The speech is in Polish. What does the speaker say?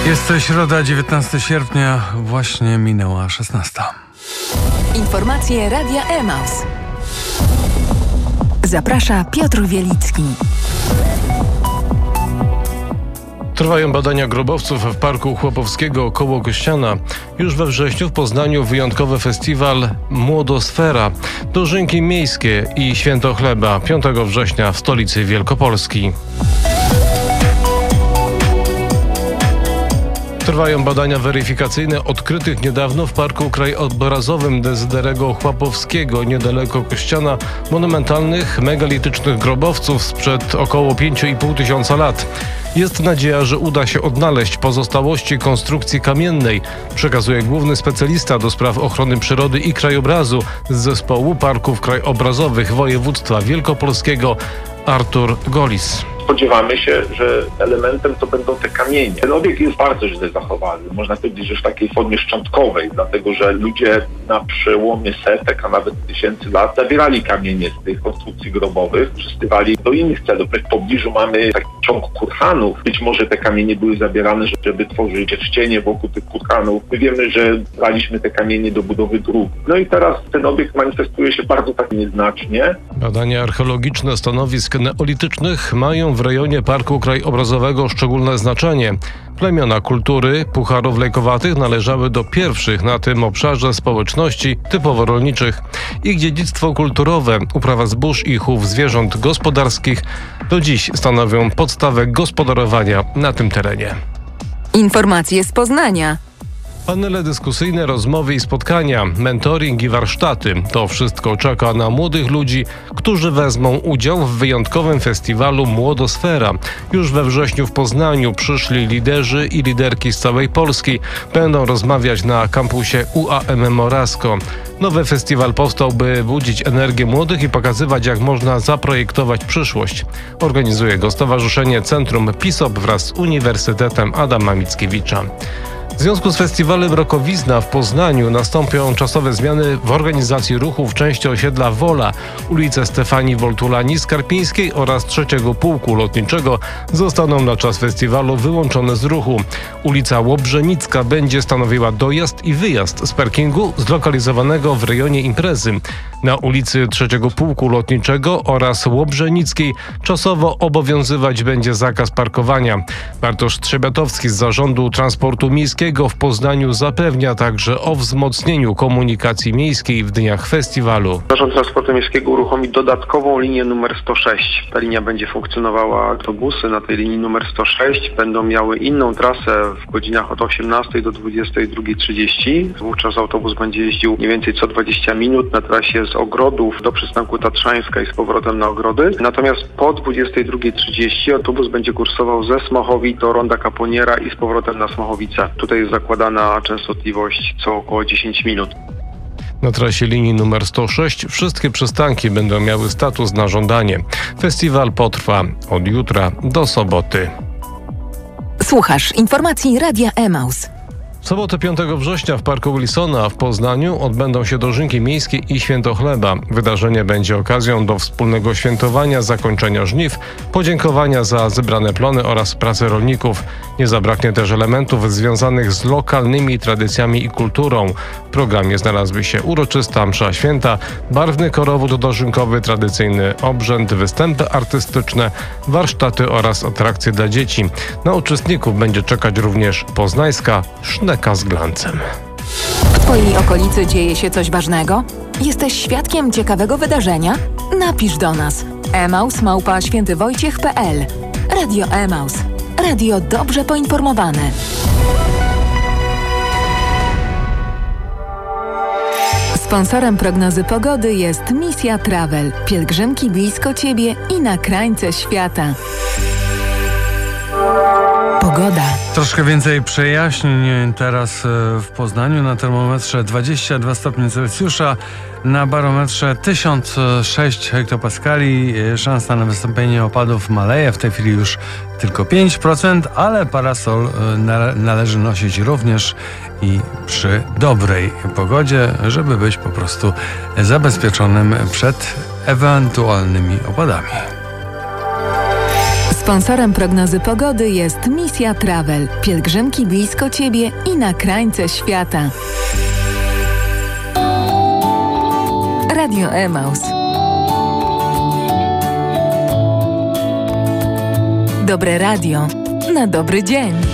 Jest to środa, 19 sierpnia, właśnie minęła 16. Informacje Radia Emaus. Zaprasza Piotr Wielicki. Trwają badania grobowców w Parku Chłopowskiego koło Kościana. Już we wrześniu w Poznaniu wyjątkowy festiwal Młodosfera, dożynki miejskie i święto chleba 5 września w stolicy Wielkopolski. Trwają badania weryfikacyjne odkrytych niedawno w Parku Krajobrazowym Dezyderego Chłopowskiego niedaleko Kościana monumentalnych, megalitycznych grobowców sprzed około 5,5 tysiąca lat. Jest nadzieja, że uda się odnaleźć pozostałości konstrukcji kamiennej, przekazuje główny specjalista do spraw ochrony przyrody i krajobrazu z Zespołu Parków Krajobrazowych Województwa Wielkopolskiego Artur Golis. Spodziewamy się, że elementem to będą te kamienie. Ten obiekt jest bardzo źle zachowany. Można powiedzieć, że w takiej formie szczątkowej, dlatego że ludzie na przełomie setek, a nawet tysięcy lat zabierali kamienie z tych konstrukcji grobowych, przystywali do innych celów. W pobliżu mamy taki ciąg kurhanów. Być może te kamienie były zabierane, żeby tworzyć pierścienie wokół tych kurhanów. My wiemy, że braliśmy te kamienie do budowy dróg. No i teraz ten obiekt manifestuje się bardzo tak nieznacznie. Badania archeologiczne stanowisk neolitycznych mają w rejonie Parku Krajobrazowego szczególne znaczenie. Plemiona kultury pucharów lejkowatych należały do pierwszych na tym obszarze społeczności typowo rolniczych. Ich dziedzictwo kulturowe, uprawa zbóż i chów zwierząt gospodarskich do dziś stanowią podstawę gospodarowania na tym terenie. Informacje z Poznania. Panele dyskusyjne, rozmowy i spotkania, mentoring i warsztaty. To wszystko czeka na młodych ludzi, którzy wezmą udział w wyjątkowym festiwalu Młodosfera. Już we wrześniu w Poznaniu przyszli liderzy i liderki z całej Polski. Będą rozmawiać na kampusie UAM Morasko. Nowy festiwal powstał, by budzić energię młodych i pokazywać, jak można zaprojektować przyszłość. Organizuje go Stowarzyszenie Centrum PISOP wraz z Uniwersytetem Adama Mickiewicza. W związku z festiwalem Rokowizna w Poznaniu nastąpią czasowe zmiany w organizacji ruchu w części osiedla Wola. Ulice Stefanii Woltulani-Skarpińskiej oraz trzeciego pułku lotniczego zostaną na czas festiwalu wyłączone z ruchu. Ulica Łobrzenicka będzie stanowiła dojazd i wyjazd z parkingu zlokalizowanego w rejonie imprezy. Na ulicy trzeciego pułku lotniczego oraz Łobrzenickiej czasowo obowiązywać będzie zakaz parkowania. Bartosz Trzebiatowski z Zarządu Transportu Miejskiego w Poznaniu zapewnia także o wzmocnieniu komunikacji miejskiej w dniach festiwalu. Zarząd Transportu Miejskiego uruchomi dodatkową linię numer 106. Ta linia będzie funkcjonowała, autobusy na tej linii numer 106 będą miały inną trasę w godzinach od 18 do 22:30. Wówczas autobus będzie jeździł mniej więcej co 20 minut na trasie z Ogrodów do przystanku Tatrzańska i z powrotem na Ogrody. Natomiast po 22:30 autobus będzie kursował ze Smochowic do Ronda Kaponiera i z powrotem na Smochowice. Tutaj jest zakładana częstotliwość co około 10 minut. Na trasie linii numer 106 wszystkie przystanki będą miały status na żądanie. Festiwal potrwa od jutra do soboty. Słuchasz informacji Radia Emaus. W sobotę 5 września w Parku Wilsona w Poznaniu odbędą się dożynki miejskie i święto chleba. Wydarzenie będzie okazją do wspólnego świętowania zakończenia żniw, podziękowania za zebrane plony oraz pracy rolników. Nie zabraknie też elementów związanych z lokalnymi tradycjami i kulturą. W programie znalazły się uroczysta msza święta, barwny korowód dożynkowy, tradycyjny obrzęd, występy artystyczne, warsztaty oraz atrakcje dla dzieci. Na uczestników będzie czekać również poznańska szneka z glancem. W Twojej okolicy dzieje się coś ważnego? Jesteś świadkiem ciekawego wydarzenia? Napisz do nas. emaus@świętywojciech.pl. Radio Emaus. Radio dobrze poinformowane. Sponsorem prognozy pogody jest Misja Travel. Pielgrzymki blisko Ciebie i na krańce świata. Pogoda. Troszkę więcej przejaśnień teraz w Poznaniu. Na termometrze 22 stopnie Celsjusza, na barometrze 1006 hektopaskali. Szansa na wystąpienie opadów maleje, w tej chwili już tylko 5%, ale parasol należy nosić również i przy dobrej pogodzie, żeby być po prostu zabezpieczonym przed ewentualnymi opadami. Sponsorem prognozy pogody jest Misja Travel. Pielgrzymki blisko Ciebie i na krańce świata. Radio Emaus. Dobre radio na dobry dzień.